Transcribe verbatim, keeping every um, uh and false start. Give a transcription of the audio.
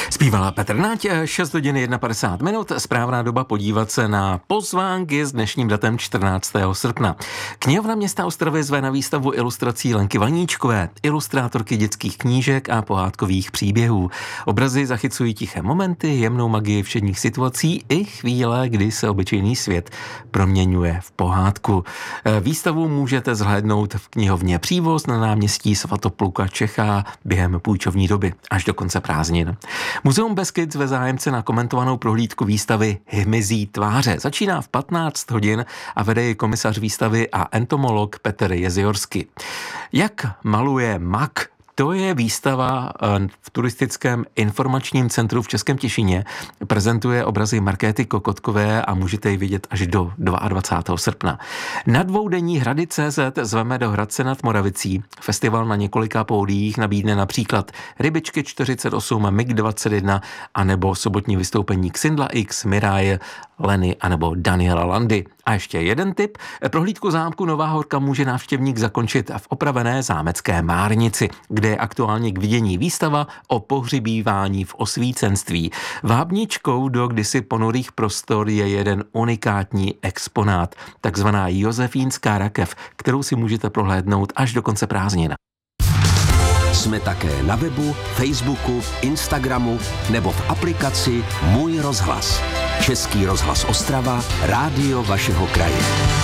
Zpívala Petr Nať, šest hodin padesát jedna minut, správná doba podívat se na pozvánky s dnešním datem čtrnáctého srpna. Knihovna města Ostravy zve na výstavu ilustrací Lenky Vaníčkové, ilustrátorky dětských knížek a pohádkových příběhů. Obrazy zachycují tiché momenty, jemnou magii všedních situací i chvíle, kdy se obyčejný svět proměňuje v pohádku. Výstavu můžete zhlédnout v knihovně Přívoz na náměstí Svatopluka Čechá během půjčovní doby až do konce prázdnin. Muzeum Beskyd zve zájemce na komentovanou prohlídku výstavy Hmyzí tváře. Začíná v patnáct hodin a vede ji komisař výstavy a entomolog Petr Jeziorsky. Jak maluje mak? To je výstava v turistickém informačním centru v Českém Těšíně. Prezentuje obrazy Markéty Kokotkové a můžete ji vidět až do dvacátého druhého srpna. Na dvoudenní Hrady tečka cé zet zveme do Hradce nad Moravicí. Festival na několika pódiích nabídne například Rybičky čtyřicet osm, mig dvacet jedna anebo sobotní vystoupení Xindla X, Miraje, Leny anebo Daniela Landy. A ještě jeden tip. Prohlídku zámku Nová Horka může návštěvník zakončit v opravené zámecké Márnici, kde je aktuálně k vidění výstava o pohřbívání v osvícenství. Vábničkou do kdysi ponurých prostor je jeden unikátní exponát, takzvaná Josefínská rakev, kterou si můžete prohlédnout až do konce prázdnin. Jsme také na webu, Facebooku, Instagramu nebo v aplikaci Můj rozhlas. Český rozhlas Ostrava, rádio vašeho kraje.